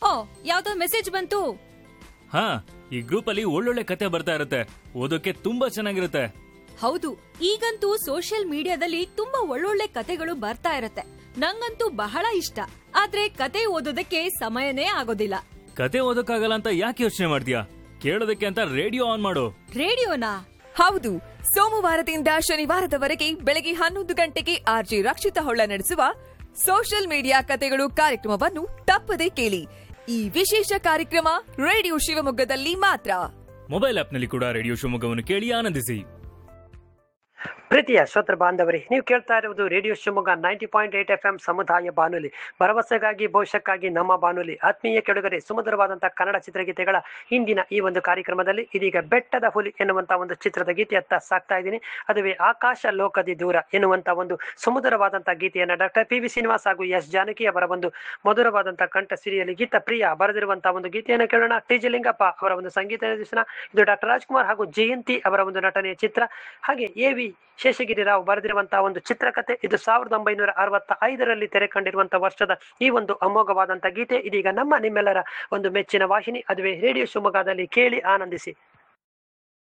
ಓ, ಯಾವ್ದೋ ಮೆಸೇಜ್ ಬಂತು. ಹಾ, ಈ ಗ್ರೂಪ್ ಅಲ್ಲಿ ಒಳ್ಳೊಳ್ಳೆ ಕತೆ ಬರ್ತಾ ಇರುತ್ತೆ, ಓದೋಕೆ ತುಂಬಾ ಚೆನ್ನಾಗಿರುತ್ತೆ. ಹೌದು, ಈಗಂತೂ ಸೋಷಿಯಲ್ ಮೀಡಿಯಾದಲ್ಲಿ ತುಂಬಾ ಒಳ್ಳೊಳ್ಳೆ ಕತೆಗಳು ಬರ್ತಾ ಇರತ್ತೆ. ನಂಗಂತೂ ಬಹಳ ಇಷ್ಟ. ಆದ್ರೆ ಕತೆ ಓದೋದಕ್ಕೆ ಸಮಯನೇ ಆಗೋದಿಲ್ಲ. ಕತೆ ಓದೋಕ್ಕಾಗಲ್ಲ ಅಂತ ಯಾಕೆ ಯೋಚನೆ ಮಾಡ್ತೀಯಾ? ಕೇಳೋದಕ್ಕೆ ಅಂತ ರೇಡಿಯೋ ಆನ್ ಮಾಡು. ರೇಡಿಯೋನಾ? ಹೌದು, ಸೋಮವಾರದಿಂದ ಶನಿವಾರದವರೆಗೆ ಬೆಳಗ್ಗೆ 11 ಗಂಟೆಗೆ ಆರ್ಜಿ ರಕ್ಷಿತಾ ಹೊಳ್ಳ ನಡೆಸುವ ಸೋಷಿಯಲ್ ಮೀಡಿಯಾ ಕತೆಗಳು ಕಾರ್ಯಕ್ರಮವನ್ನು ತಪ್ಪದೇ ಕೇಳಿ. ಈ ವಿಶೇಷ ಕಾರ್ಯಕ್ರಮ ರೇಡಿಯೋ ಶಿವಮೊಗ್ಗದಲ್ಲಿ ಮಾತ್ರ. ಮೊಬೈಲ್ ಆಪ್ನಲ್ಲಿ ಕೂಡ ರೇಡಿಯೋ ಶಿವಮೊಗ್ಗವನ್ನು ಕೇಳಿ ಆನಂದಿಸಿ. ಪ್ರೀತಿಯ ಶ್ರೋತೃ ಬಾಂಧವರೇ, ನೀವು ಕೇಳ್ತಾ ಇರುವುದು ರೇಡಿಯೋ ಶಿವಮೊಗ್ಗ 90.8 FM ಸಮುದಾಯ ಬಾನುಲಿ, ಭರವಸೆಗಾಗಿ ಭವಿಷ್ಯಕ್ಕಾಗಿ ನಮ್ಮ ಬಾನುಲಿ. ಆತ್ಮೀಯ ಕೆಡುಗರೆ, ಸುಮಧುರವಾದಂತಹ ಕನ್ನಡ ಚಿತ್ರಗೀತೆಗಳ ಇಂದಿನ ಈ ಒಂದು ಕಾರ್ಯಕ್ರಮದಲ್ಲಿ ಇದೀಗ ಬೆಟ್ಟದ ಹುಲಿ ಎನ್ನುವಂತ ಒಂದು ಚಿತ್ರದ ಗೀತೆಯತ್ತ ಸಾಕ್ತಾ ಇದ್ದೀನಿ. ಅದುವೇ ಆಕಾಶ ಲೋಕದಿ ದೂರ ಎನ್ನುವಂತ ಒಂದು ಸುಮಧುರವಾದಂತಹ ಗೀತೆಯನ್ನ ಡಾಕ್ಟರ್ ಪಿ ವಿ ಶ್ರೀನಿವಾಸ್ ಹಾಗೂ ಎಸ್ ಜಾನಕಿ ಅವರ ಒಂದು ಮಧುರವಾದಂತಹ ಕಂಠ ಸಿರಿಯಲ್ಲಿ ಗೀತ ಪ್ರಿಯ ಬರೆದಿರುವಂತಹ ಒಂದು ಗೀತೆಯನ್ನು ಕೇಳೋಣ. ಟಿ ಜಿ ಲಿಂಗಪ್ಪ ಅವರ ಒಂದು ಸಂಗೀತ ನಿರ್ದೇಶನ. ಇದು ಡಾಕ್ಟರ್ ರಾಜ್ಕುಮಾರ್ ಹಾಗೂ ಜಯಂತಿ ಅವರ ಒಂದು ನಟನೆಯ ಚಿತ್ರ. ಹಾಗೆ ಎ.ವಿ. ಶೇಷಗಿರಿ ರಾವ್ ಬರೆದಿರುವಂತಹ ಒಂದು ಚಿತ್ರಕಥೆ. ಇದು 1965ರಲ್ಲಿ ತೆರೆ ಕಂಡಿರುವಂತಹ ವರ್ಷದ ಈ ಒಂದು ಅಮೋಘವಾದಂತಹ ಗೀತೆ ಇದೀಗ ನಮ್ಮ ನಿಮ್ಮೆಲ್ಲರ ಒಂದು ಮೆಚ್ಚಿನ ವಾಹಿನಿ, ಅದುವೇ ರೇಡಿಯೋ ಶಿವಮೊಗ್ಗದಲ್ಲಿ ಕೇಳಿ ಆನಂದಿಸಿ.